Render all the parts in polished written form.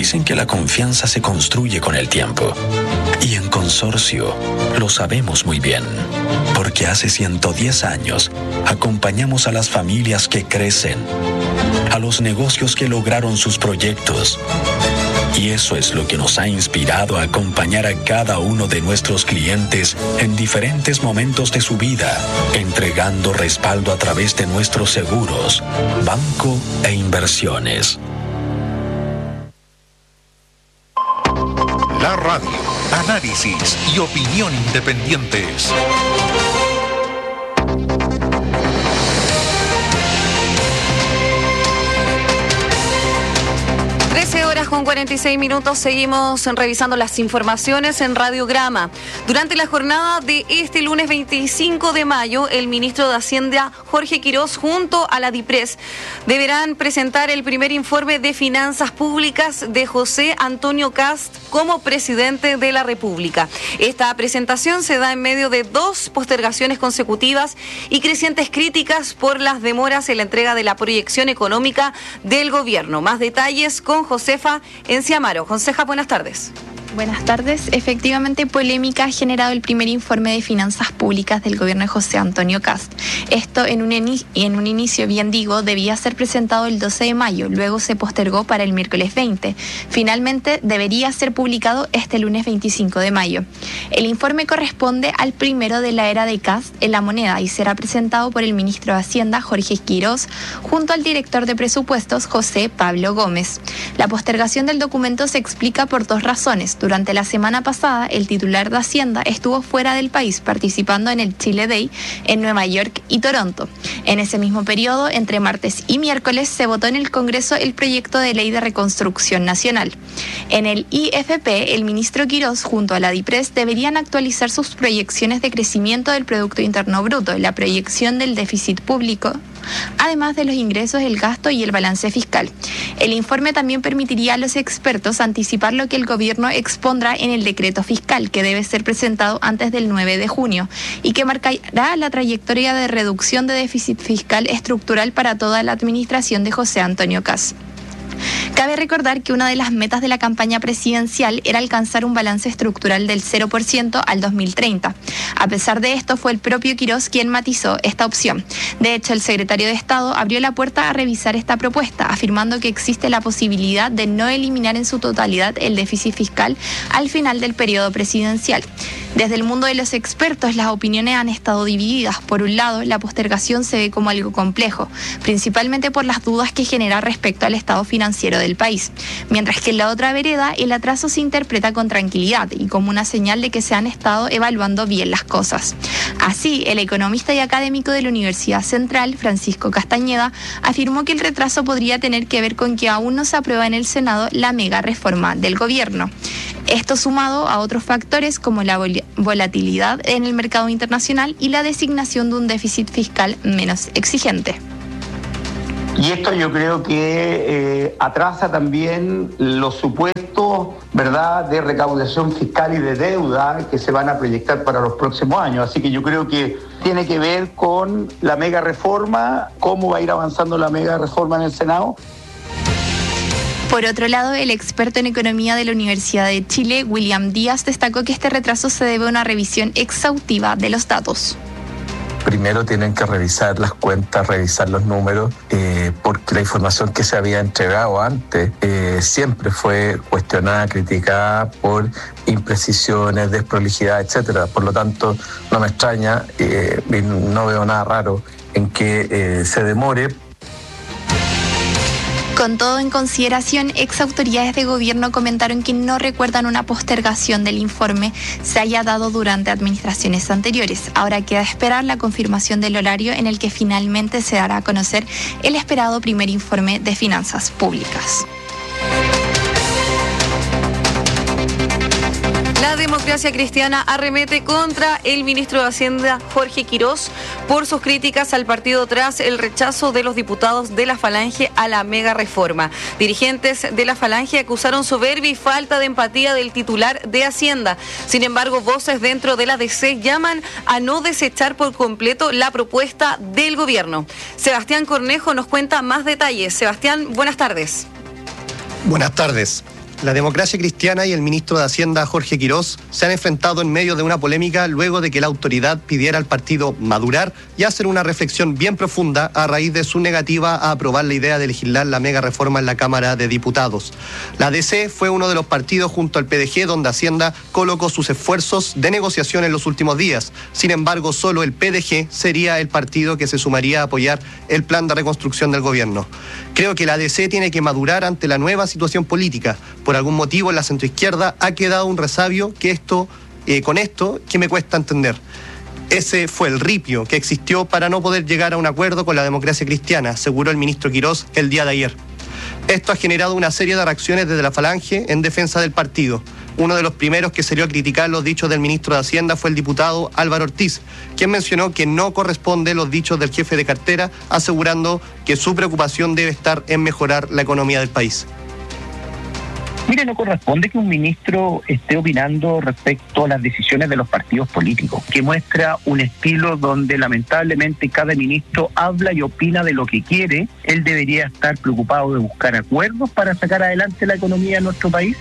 Dicen que la confianza se construye con el tiempo. Y en Consorcio lo sabemos muy bien, porque hace 110 años acompañamos a las familias que crecen, a los negocios que lograron sus proyectos. Y eso es lo que nos ha inspirado a acompañar a cada uno de nuestros clientes en diferentes momentos de su vida, entregando respaldo a través de nuestros seguros, banco e inversiones. La radio, análisis y opinión independientes. 13:46, seguimos revisando las informaciones en Radiograma. Durante la jornada de este lunes 25 de mayo, el ministro de Hacienda, Jorge Quirós, junto a la DIPRES, deberán presentar el primer informe de finanzas públicas de José Antonio Kast como presidente de la República. Esta presentación se da en medio de 2 postergaciones consecutivas y crecientes críticas por las demoras en la entrega de la proyección económica del gobierno. Más detalles con Josefa Enciamaro. Josefa, buenas tardes. Buenas tardes. Efectivamente, polémica ha generado el primer informe de finanzas públicas del gobierno de José Antonio Kast. Esto en un inicio, debía ser presentado el 12 de mayo, luego se postergó para el miércoles 20. Finalmente, debería ser publicado este lunes 25 de mayo. El informe corresponde al primero de la era de Kast en la moneda y será presentado por el ministro de Hacienda, Jorge Quirós, junto al director de presupuestos, José Pablo Gómez. La postergación del documento se explica por 2 razones. Durante la semana pasada, el titular de Hacienda estuvo fuera del país participando en el Chile Day en Nueva York y Toronto. En ese mismo periodo, entre martes y miércoles, se votó en el Congreso el proyecto de ley de reconstrucción nacional. En el IFP, el ministro Quirós junto a la DIPRES deberían actualizar sus proyecciones de crecimiento del Producto Interno Bruto, la proyección del déficit público, además de los ingresos, el gasto y el balance fiscal. El informe también permitiría a los expertos anticipar lo que el gobierno expondrá en el decreto fiscal, que debe ser presentado antes del 9 de junio y que marcará la trayectoria de reducción de déficit fiscal estructural para toda la administración de José Antonio Kast. Cabe recordar que una de las metas de la campaña presidencial era alcanzar un balance estructural del 0% al 2030. A pesar de esto, fue el propio Quirós quien matizó esta opción. De hecho, el secretario de Estado abrió la puerta a revisar esta propuesta, afirmando que existe la posibilidad de no eliminar en su totalidad el déficit fiscal al final del periodo presidencial. Desde el mundo de los expertos, las opiniones han estado divididas. Por un lado, la postergación se ve como algo complejo, principalmente por las dudas que genera respecto al estado financiero del país, mientras que en la otra vereda, el atraso se interpreta con tranquilidad y como una señal de que se han estado evaluando bien las cosas. Así, el economista y académico de la Universidad Central, Francisco Castañeda, afirmó que el retraso podría tener que ver con que aún no se aprueba en el Senado la mega reforma del gobierno. Esto sumado a otros factores como la volatilidad en el mercado internacional y la designación de un déficit fiscal menos exigente. Y esto yo creo que atrasa también los supuestos, ¿verdad?, de recaudación fiscal y de deuda que se van a proyectar para los próximos años. Así que yo creo que tiene que ver con la mega reforma, cómo va a ir avanzando la mega reforma en el Senado. Por otro lado, el experto en economía de la Universidad de Chile, William Díaz, destacó que este retraso se debe a una revisión exhaustiva de los datos. Primero tienen que revisar las cuentas, revisar los números, porque la información que se había entregado antes siempre fue cuestionada, criticada por imprecisiones, desprolijidad, etcétera. Por lo tanto, no me extraña, no veo nada raro en que se demore. Con todo en consideración, ex autoridades de gobierno comentaron que no recuerdan una postergación del informe se haya dado durante administraciones anteriores. Ahora queda esperar la confirmación del horario en el que finalmente se dará a conocer el esperado primer informe de finanzas públicas. La Democracia Cristiana arremete contra el ministro de Hacienda, Jorge Quirós, por sus críticas al partido tras el rechazo de los diputados de la Falange a la mega reforma. Dirigentes de la Falange acusaron soberbia y falta de empatía del titular de Hacienda. Sin embargo, voces dentro de la DC llaman a no desechar por completo la propuesta del gobierno. Sebastián Cornejo nos cuenta más detalles. Sebastián, buenas tardes. Buenas tardes. La Democracia Cristiana y el ministro de Hacienda, Jorge Quirós, se han enfrentado en medio de una polémica luego de que la autoridad pidiera al partido madurar y hacer una reflexión bien profunda a raíz de su negativa a aprobar la idea de legislar la mega reforma en la Cámara de Diputados. La DC fue uno de los partidos junto al PDG donde Hacienda colocó sus esfuerzos de negociación en los últimos días. Sin embargo, solo el PDG sería el partido que se sumaría a apoyar el plan de reconstrucción del gobierno. Creo que la DC tiene que madurar ante la nueva situación política. Por algún motivo en la centroizquierda ha quedado un resabio que con esto que me cuesta entender. Ese fue el ripio que existió para no poder llegar a un acuerdo con la Democracia Cristiana, aseguró el ministro Quirós el día de ayer. Esto ha generado una serie de reacciones desde la Falange en defensa del partido. Uno de los primeros que salió a criticar los dichos del ministro de Hacienda fue el diputado Álvaro Ortiz, quien mencionó que no corresponde los dichos del jefe de cartera, asegurando que su preocupación debe estar en mejorar la economía del país. Mire, no corresponde que un ministro esté opinando respecto a las decisiones de los partidos políticos, que muestra un estilo donde lamentablemente cada ministro habla y opina de lo que quiere. Él debería estar preocupado de buscar acuerdos para sacar adelante la economía de nuestro país.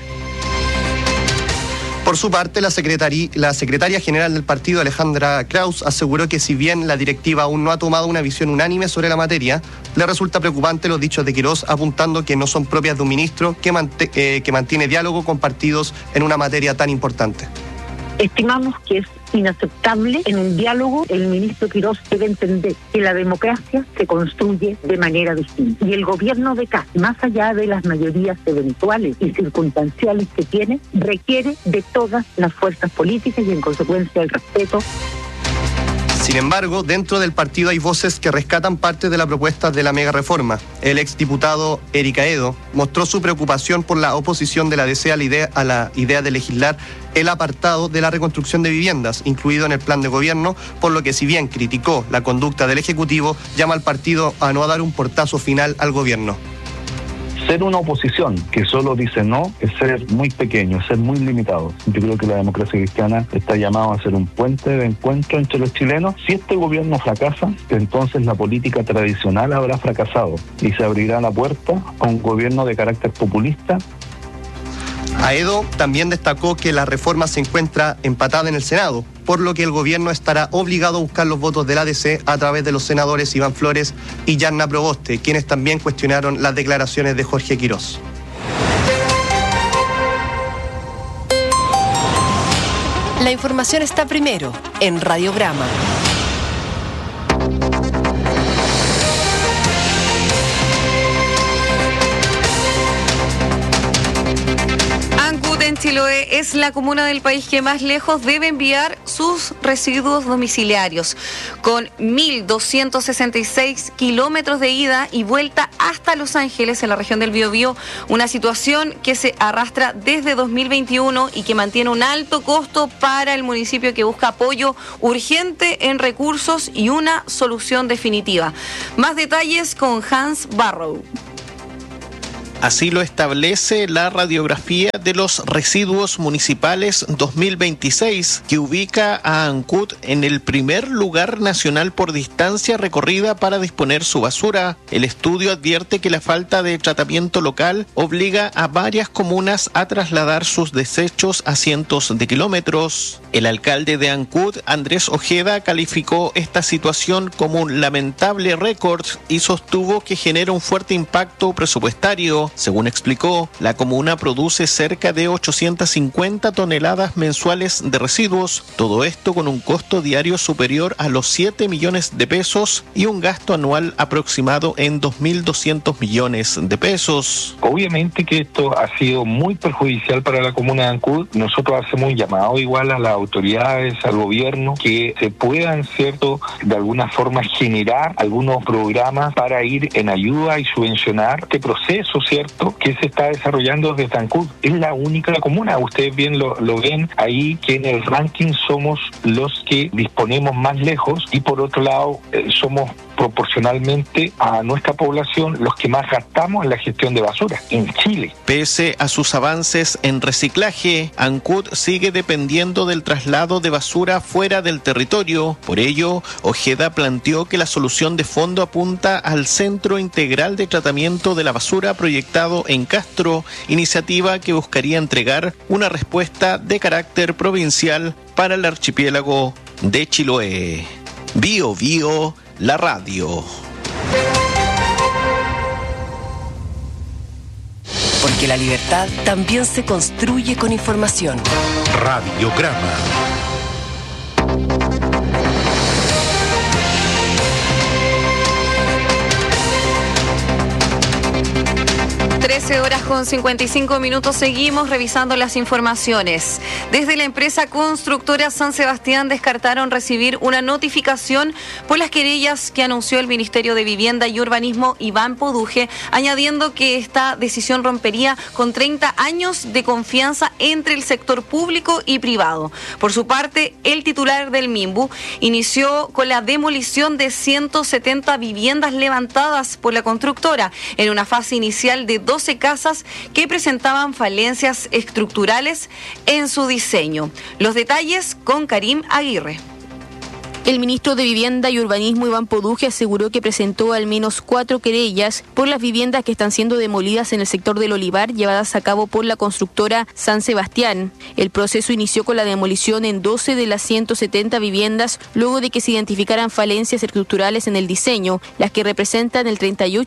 Por su parte, la secretaria general del partido, Alejandra Kraus, aseguró que si bien la directiva aún no ha tomado una visión unánime sobre la materia, le resulta preocupante los dichos de Quirós, apuntando que no son propias de un ministro que mantiene diálogo con partidos en una materia tan importante. Estimamos que es inaceptable en un diálogo. El ministro Quirós debe entender que la democracia se construye de manera distinta. Y el gobierno de Kast, más allá de las mayorías eventuales y circunstanciales que tiene, requiere de todas las fuerzas políticas y en consecuencia el respeto. Sin embargo, dentro del partido hay voces que rescatan parte de la propuesta de la mega reforma. El exdiputado Eric Aedo mostró su preocupación por la oposición de la DC a la idea de legislar el apartado de la reconstrucción de viviendas, incluido en el plan de gobierno, por lo que si bien criticó la conducta del Ejecutivo, llama al partido a no dar un portazo final al gobierno. Ser una oposición que solo dice no es ser muy pequeño, es ser muy limitado. Yo creo que la Democracia Cristiana está llamado a ser un puente de encuentro entre los chilenos. Si este gobierno fracasa, entonces la política tradicional habrá fracasado y se abrirá la puerta a un gobierno de carácter populista. Aedo también destacó que la reforma se encuentra empatada en el Senado, por lo que el gobierno estará obligado a buscar los votos del ADC a través de los senadores Iván Flores y Yarna Proboste, quienes también cuestionaron las declaraciones de Jorge Quirós. La información está primero en Radiograma. En Chiloé es la comuna del país que más lejos debe enviar sus residuos domiciliarios, con 1.266 kilómetros de ida y vuelta hasta Los Ángeles, en la región del Biobío, una situación que se arrastra desde 2021 y que mantiene un alto costo para el municipio, que busca apoyo urgente en recursos y una solución definitiva. Más detalles con Hans Barrow. Así lo establece la radiografía de los residuos municipales 2026, que ubica a Ancud en el primer lugar nacional por distancia recorrida para disponer su basura. El estudio advierte que la falta de tratamiento local obliga a varias comunas a trasladar sus desechos a cientos de kilómetros. El alcalde de Ancud, Andrés Ojeda, calificó esta situación como un lamentable récord y sostuvo que genera un fuerte impacto presupuestario. Según explicó, la comuna produce cerca de 850 toneladas mensuales de residuos, todo esto con un costo diario superior a los 7 millones de pesos y un gasto anual aproximado en 2.200 millones de pesos. Obviamente que esto ha sido muy perjudicial para la comuna de Ancud. Nosotros hacemos un llamado igual a las autoridades, al gobierno, que se puedan, ¿cierto?, de alguna forma generar algunos programas para ir en ayuda y subvencionar este proceso, ¿cierto?, que se está desarrollando desde Ancud. Es la única comuna, ustedes bien lo ven ahí, que en el ranking somos los que disponemos más lejos y por otro lado somos proporcionalmente a nuestra población los que más gastamos en la gestión de basura en Chile. Pese a sus avances en reciclaje, Ancud sigue dependiendo del traslado de basura fuera del territorio. Por ello, Ojeda planteó que la solución de fondo apunta al Centro Integral de Tratamiento de la Basura proyectado proyectado en Castro, iniciativa que buscaría entregar una respuesta de carácter provincial para el archipiélago de Chiloé. Bio Bio, la radio. Porque la libertad también se construye con información. Radiograma. 13:55, seguimos revisando las informaciones. Desde la empresa constructora San Sebastián descartaron recibir una notificación por las querellas que anunció el Ministerio de Vivienda y Urbanismo, Iván Poduje, añadiendo que esta decisión rompería con 30 años de confianza entre el sector público y privado. Por su parte, el titular del MIMBU inició con la demolición de 170 viviendas levantadas por la constructora en una fase inicial de 12 casas que presentaban falencias estructurales en su diseño. Los detalles con Karim Aguirre. El ministro de Vivienda y Urbanismo, Iván Poduje, aseguró que presentó al menos 4 querellas por las viviendas que están siendo demolidas en el sector del Olivar, llevadas a cabo por la constructora San Sebastián. El proceso inició con la demolición en 12 de las 170 viviendas, luego de que se identificaran falencias estructurales en el diseño, las que representan el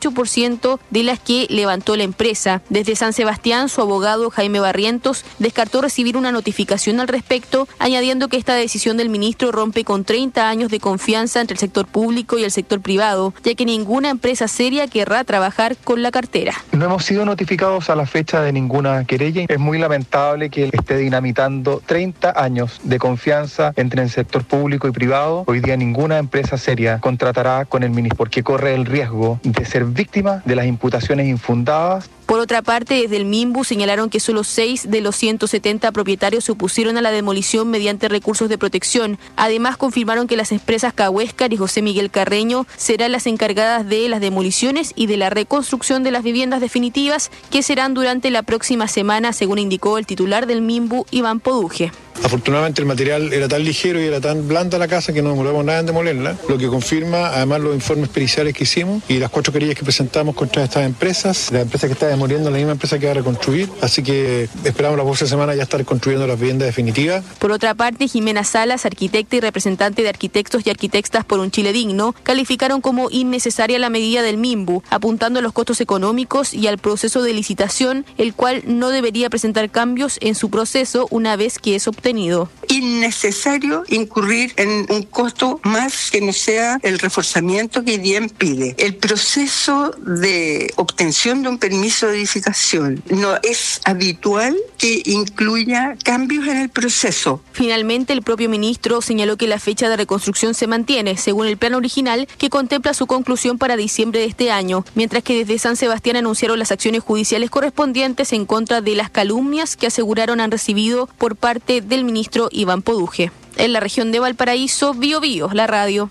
38% de las que levantó la empresa. Desde San Sebastián, su abogado Jaime Barrientos descartó recibir una notificación al respecto, añadiendo que esta decisión del ministro rompe con 30 años de confianza entre el sector público y el sector privado, ya que ninguna empresa seria querrá trabajar con la cartera. No hemos sido notificados a la fecha de ninguna querella. Es muy lamentable que esté dinamitando 30 años de confianza entre el sector público y privado. Hoy día ninguna empresa seria contratará con el ministro porque corre el riesgo de ser víctima de las imputaciones infundadas. Por otra parte, desde el MIMBU señalaron que solo 6 de los 170 propietarios se opusieron a la demolición mediante recursos de protección. Además, confirmaron que las empresas Cahuéscar y José Miguel Carreño serán las encargadas de las demoliciones y de la reconstrucción de las viviendas definitivas, que serán durante la próxima semana, según indicó el titular del MIMBU, Iván Poduje. Afortunadamente el material era tan ligero y era tan blanda la casa que no demoramos nada en demolerla, lo que confirma además los informes periciales que hicimos y las 4 querellas que presentamos contra estas empresas. La empresa que está demoliendo es la misma empresa que va a reconstruir, así que esperamos la próxima semana ya estar construyendo las viviendas definitivas. Por otra parte, Jimena Salas, arquitecta y representante de arquitectos y arquitectas por un Chile digno, calificaron como innecesaria la medida del MIMBU, apuntando a los costos económicos y al proceso de licitación, el cual no debería presentar cambios en su proceso una vez que es obtenido. Innecesario incurrir en un costo más que no sea el reforzamiento que bien pide. El proceso de obtención de un permiso de edificación no es habitual que incluya cambios en el proceso. Finalmente, el propio ministro señaló que la fecha de reconstrucción se mantiene, según el plan original, que contempla su conclusión para diciembre de este año, mientras que desde San Sebastián anunciaron las acciones judiciales correspondientes en contra de las calumnias que aseguraron han recibido por parte del ministro Iván Poduje. En la región de Valparaíso, Bio Bio, la radio.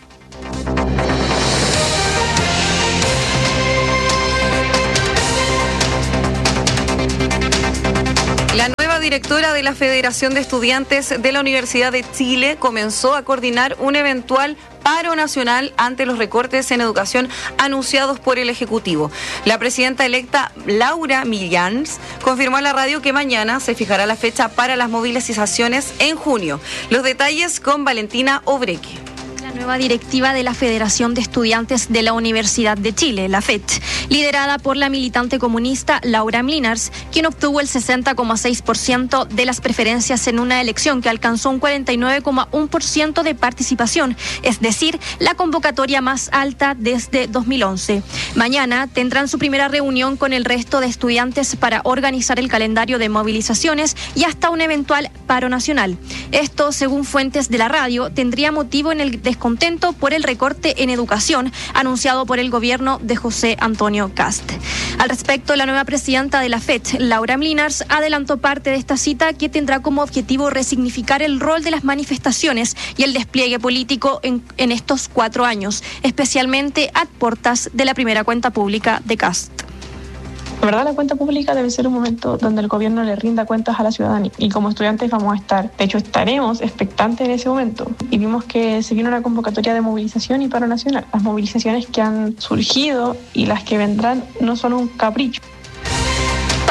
La nueva directora de la Federación de Estudiantes de la Universidad de Chile comenzó a coordinar un eventual paro nacional ante los recortes en educación anunciados por el Ejecutivo. La presidenta electa Laura Millans confirmó a la radio que mañana se fijará la fecha para las movilizaciones en junio. Los detalles con Valentina Obreque. La nueva directiva de la Federación de Estudiantes de la Universidad de Chile, la FET, liderada por la militante comunista Laura Mlinars, quien obtuvo el 60,6% de las preferencias en una elección que alcanzó un 49,1% de participación, es decir, la convocatoria más alta desde 2011. Mañana tendrán su primera reunión con el resto de estudiantes para organizar el calendario de movilizaciones y hasta un eventual paro nacional. Esto, según fuentes de la radio, tendría motivo en el descontento por el recorte en educación anunciado por el gobierno de José Antonio Kast. Al respecto, la nueva presidenta de la FET, Laura Mlinars, adelantó parte de esta cita que tendrá como objetivo resignificar el rol de las manifestaciones y el despliegue político en estos 4 años, especialmente a puertas de la primera cuenta pública de Kast. La verdad, la cuenta pública debe ser un momento donde el gobierno le rinda cuentas a la ciudadanía y como estudiantes vamos a estar, de hecho estaremos expectantes en ese momento y vimos que se viene una convocatoria de movilización y paro nacional. Las movilizaciones que han surgido y las que vendrán no son un capricho.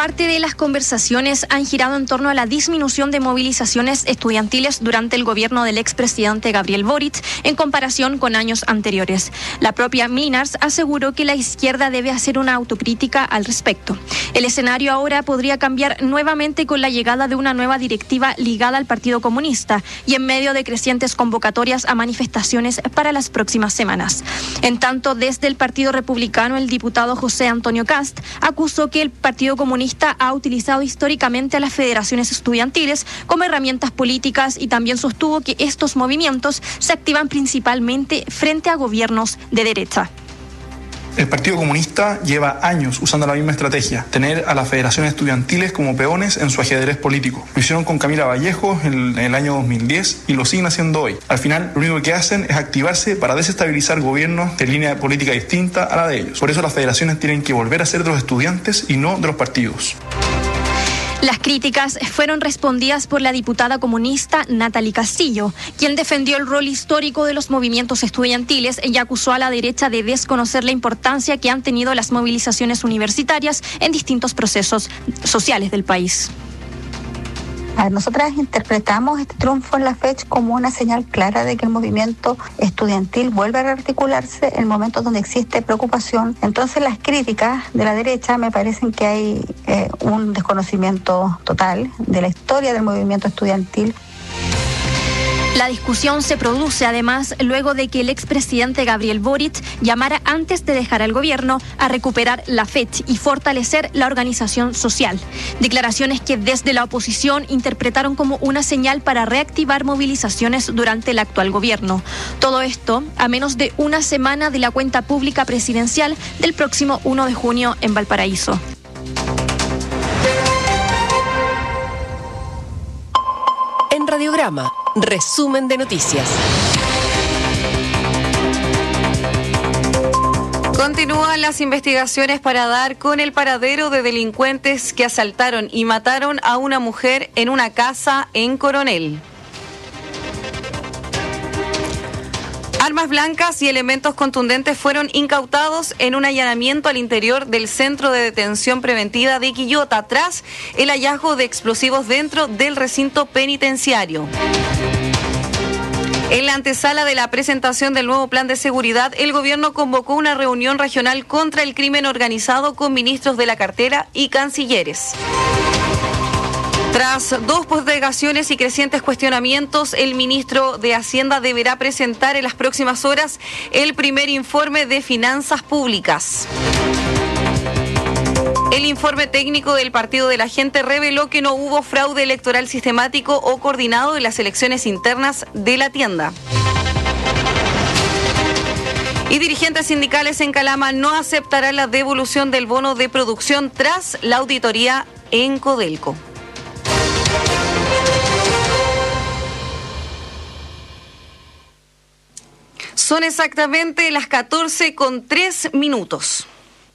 Parte de las conversaciones han girado en torno a la disminución de movilizaciones estudiantiles durante el gobierno del expresidente Gabriel Boric en comparación con años anteriores. La propia Mlynars aseguró que la izquierda debe hacer una autocrítica al respecto. El escenario ahora podría cambiar nuevamente con la llegada de una nueva directiva ligada al Partido Comunista y en medio de crecientes convocatorias a manifestaciones para las próximas semanas. En tanto, desde el Partido Republicano, el diputado José Antonio Cast acusó que el Partido Comunista ha utilizado históricamente a las federaciones estudiantiles como herramientas políticas y también sostuvo que estos movimientos se activan principalmente frente a gobiernos de derecha. El Partido Comunista lleva años usando la misma estrategia, tener a las federaciones estudiantiles como peones en su ajedrez político. Lo hicieron con Camila Vallejo en el año 2010 y lo siguen haciendo hoy. Al final, lo único que hacen es activarse para desestabilizar gobiernos de línea política distinta a la de ellos. Por eso las federaciones tienen que volver a ser de los estudiantes y no de los partidos. Las críticas fueron respondidas por la diputada comunista Natalie Castillo, quien defendió el rol histórico de los movimientos estudiantiles y acusó a la derecha de desconocer la importancia que han tenido las movilizaciones universitarias en distintos procesos sociales del país. Nosotras interpretamos este triunfo en la fecha como una señal clara de que el movimiento estudiantil vuelve a rearticularse en momentos donde existe preocupación. Entonces las críticas de la derecha me parecen que hay un desconocimiento total de la historia del movimiento estudiantil. La discusión se produce además luego de que el expresidente Gabriel Boric llamara antes de dejar el gobierno a recuperar la FECH y fortalecer la organización social. Declaraciones que desde la oposición interpretaron como una señal para reactivar movilizaciones durante el actual gobierno. Todo esto a menos de una semana de la cuenta pública presidencial del próximo 1 de junio en Valparaíso. En Radiograma, resumen de noticias. Continúan las investigaciones para dar con el paradero de delincuentes que asaltaron y mataron a una mujer en una casa en Coronel. Armas blancas y elementos contundentes fueron incautados en un allanamiento al interior del Centro de Detención Preventiva de Quillota tras el hallazgo de explosivos dentro del recinto penitenciario. En la antesala de la presentación del nuevo plan de seguridad, el gobierno convocó una reunión regional contra el crimen organizado con ministros de la cartera y cancilleres. Tras 2 postergaciones y crecientes cuestionamientos, el ministro de Hacienda deberá presentar en las próximas horas el primer informe de finanzas públicas. El informe técnico del Partido de la Gente reveló que no hubo fraude electoral sistemático o coordinado en las elecciones internas de la tienda. Y dirigentes sindicales en Calama no aceptarán la devolución del bono de producción tras la auditoría en Codelco. Son exactamente las 14:03.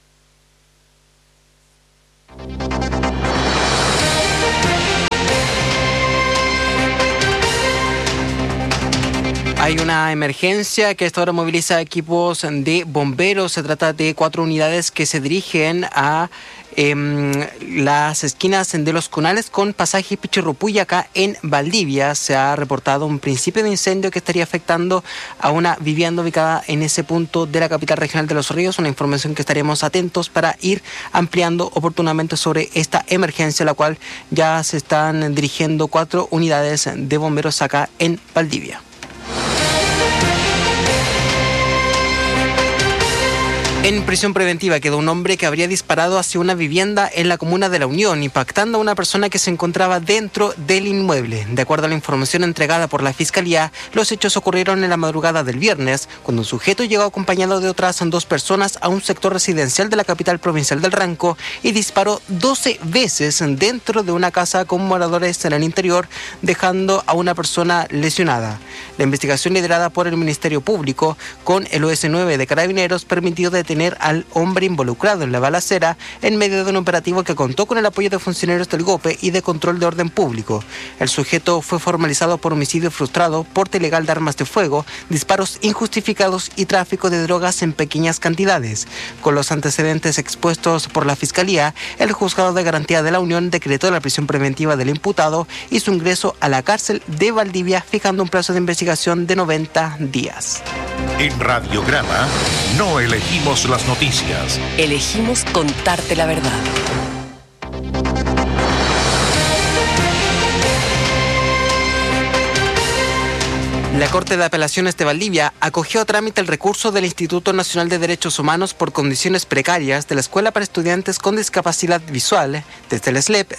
Hay una emergencia que a esta hora moviliza equipos de bomberos. Se trata de 4 unidades que se dirigen a las esquinas de Los Conales con pasaje Pichirrupuy acá en Valdivia. Se ha reportado un principio de incendio que estaría afectando a una vivienda ubicada en ese punto de la capital regional de Los Ríos. Una información que estaremos atentos para ir ampliando oportunamente sobre esta emergencia, la cual ya se están dirigiendo 4 unidades de bomberos acá en Valdivia. En prisión preventiva quedó un hombre que habría disparado hacia una vivienda en la comuna de La Unión, impactando a una persona que se encontraba dentro del inmueble. De acuerdo a la información entregada por la Fiscalía, los hechos ocurrieron en la madrugada del viernes, cuando un sujeto llegó acompañado de otras 2 personas a un sector residencial de la capital provincial del Ranco y disparó 12 veces dentro de una casa con moradores en el interior, dejando a una persona lesionada. La investigación liderada por el Ministerio Público con el OS9 de Carabineros permitió detener detener al hombre involucrado en la balacera en medio de un operativo que contó con el apoyo de funcionarios del GOPE y de control de orden público. El sujeto fue formalizado por homicidio frustrado, porte ilegal de armas de fuego, disparos injustificados y tráfico de drogas en pequeñas cantidades. Con los antecedentes expuestos por la Fiscalía, el Juzgado de Garantía de la Unión decretó la prisión preventiva del imputado y su ingreso a la cárcel de Valdivia, fijando un plazo de investigación de 90 días. En Radiograma no elegimos las noticias. Elegimos contarte la verdad. La Corte de Apelaciones de Valdivia acogió a trámite el recurso del Instituto Nacional de Derechos Humanos por condiciones precarias de la Escuela para Estudiantes con Discapacidad Visual. Desde el SLEP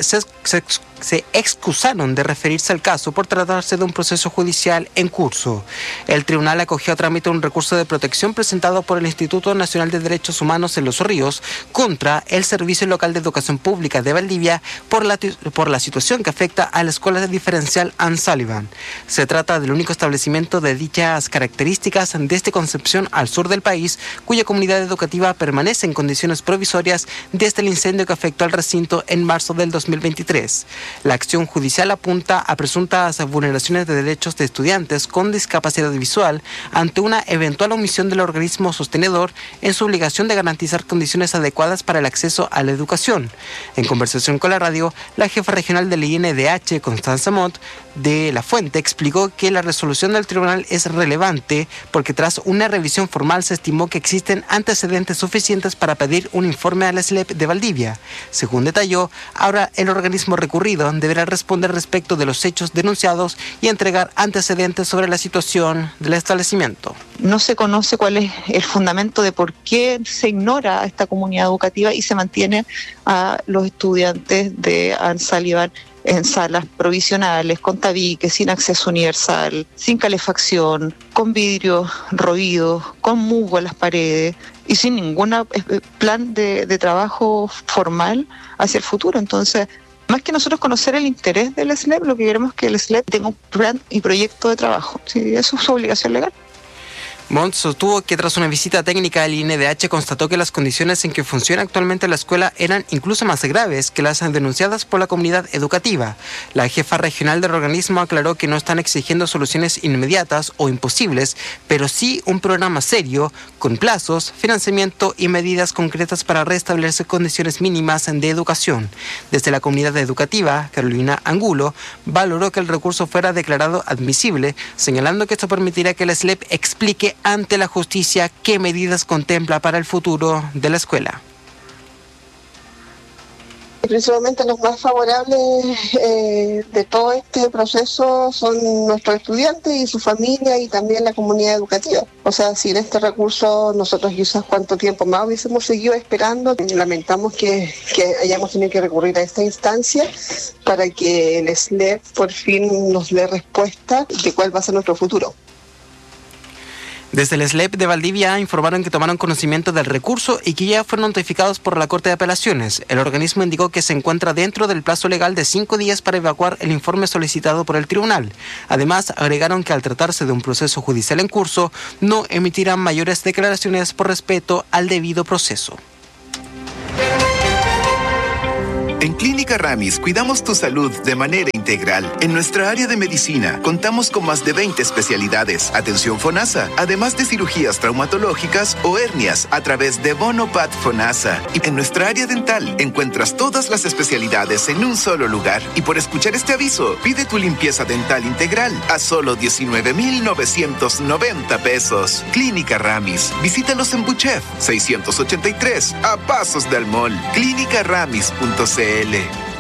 se excusaron de referirse al caso por tratarse de un proceso judicial en curso. El tribunal acogió a trámite un recurso de protección presentado por el Instituto Nacional de Derechos Humanos en Los Ríos contra el Servicio Local de Educación Pública de Valdivia por la situación que afecta a la Escuela Diferencial Ann Sullivan. Se trata del único establecimiento de dichas características desde Concepción al sur del país, cuya comunidad educativa permanece en condiciones provisorias desde el incendio que afectó al recinto en marzo del 2023. La acción judicial apunta a presuntas vulneraciones de derechos de estudiantes con discapacidad visual ante una eventual omisión del organismo sostenedor en su obligación de garantizar condiciones adecuadas para el acceso a la educación. En conversación con la radio, la jefa regional del INDH, Constanza Mott, de La Fuente, explicó que la resolución del tribunal es relevante porque tras una revisión formal se estimó que existen antecedentes suficientes para pedir un informe a la SLEP de Valdivia. Según detalló, ahora el organismo recurrido deberá responder respecto de los hechos denunciados y entregar antecedentes sobre la situación del establecimiento. No se conoce cuál es el fundamento de por qué se ignora a esta comunidad educativa y se mantiene a los estudiantes de Ann Sullivan en salas provisionales, con tabiques, sin acceso universal, sin calefacción, con vidrios roídos, con musgo en las paredes y sin ningún plan de trabajo formal hacia el futuro. Entonces, más que nosotros conocer el interés del SLEP, lo que queremos es que el SLEP tenga un plan y proyecto de trabajo. Sí, eso es su obligación legal. Montt sostuvo que tras una visita técnica al INDH constató que las condiciones en que funciona actualmente la escuela eran incluso más graves que las denunciadas por la comunidad educativa. La jefa regional del organismo aclaró que no están exigiendo soluciones inmediatas o imposibles, pero sí un programa serio, con plazos, financiamiento y medidas concretas para restablecer condiciones mínimas de educación. Desde la comunidad educativa, Carolina Angulo valoró que el recurso fuera declarado admisible, señalando que esto permitirá que la SLEP explique ante la justicia qué medidas contempla para el futuro de la escuela. Principalmente los más favorables de todo este proceso son nuestros estudiantes y su familia y también la comunidad educativa. O sea, sin este recurso nosotros quizás cuánto tiempo más hubiésemos seguido esperando. Lamentamos que hayamos tenido que recurrir a esta instancia para que el SLEP por fin nos dé respuesta de cuál va a ser nuestro futuro. Desde el SLEP de Valdivia informaron que tomaron conocimiento del recurso y que ya fueron notificados por la Corte de Apelaciones. El organismo indicó que se encuentra dentro del plazo legal de 5 días para evacuar el informe solicitado por el tribunal. Además, agregaron que al tratarse de un proceso judicial en curso, no emitirán mayores declaraciones por respeto al debido proceso. En Clínica Ramis cuidamos tu salud de manera integral. En nuestra área de medicina contamos con más de 20 especialidades, atención FONASA, además de cirugías traumatológicas o hernias a través de Bonopat FONASA. Y en nuestra área dental encuentras todas las especialidades en un solo lugar. Y por escuchar este aviso, pide tu limpieza dental integral a solo 19,990 pesos. Clínica Ramis. Visítalos en Buchef 683 a pasos del mall. Clínicaramis.cl.